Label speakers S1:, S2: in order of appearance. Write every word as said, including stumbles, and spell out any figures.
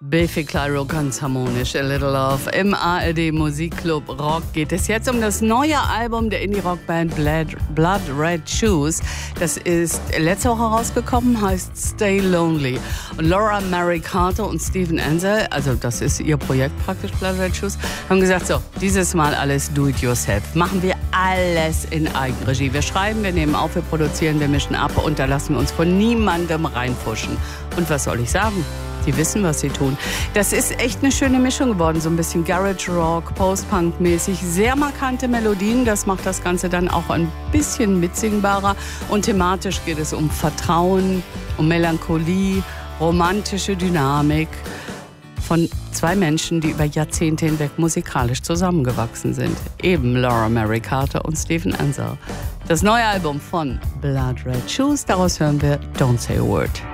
S1: Biffy Clyro, ganz harmonisch, A Little Love. Im A R D Musikclub Rock geht es jetzt um das neue Album der Indie-Rock-Band Blood, Blood Red Shoes. Das ist letzte Woche rausgekommen, heißt Stay Lonely. Und Laura Mary Carter und Steven Ansel, also das ist ihr Projekt praktisch, Blood Red Shoes, haben gesagt, so, dieses Mal alles do-it-yourself. Machen wir alles in Eigenregie. Wir schreiben, wir nehmen auf, wir produzieren, wir mischen ab und da lassen wir uns von niemandem reinfuschen. Und was soll ich sagen? Die wissen, was sie tun. Das ist echt eine schöne Mischung geworden. So ein bisschen Garage Rock, Post-Punk-mäßig. Sehr markante Melodien. Das macht das Ganze dann auch ein bisschen mitsingbarer. Und thematisch geht es um Vertrauen, um Melancholie, romantische Dynamik von zwei Menschen, die über Jahrzehnte hinweg musikalisch zusammengewachsen sind. Eben Laura Mary Carter und Steven Ansel. Das neue Album von Blood Red Shoes. Daraus hören wir Don't Say a Word.